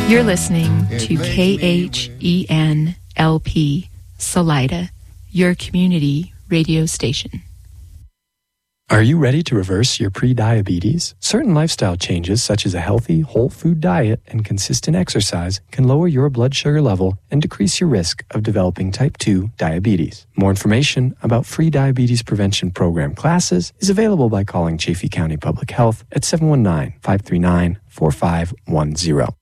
You're listening to KHEN-LP, Salida, your community radio station. Are you ready to reverse your pre-diabetes? Certain lifestyle changes, such as a healthy, whole food diet and consistent exercise, can lower your blood sugar level and decrease your risk of developing type 2 diabetes. More information about free diabetes prevention program classes is available by calling Chaffee County Public Health at 719-539-4510.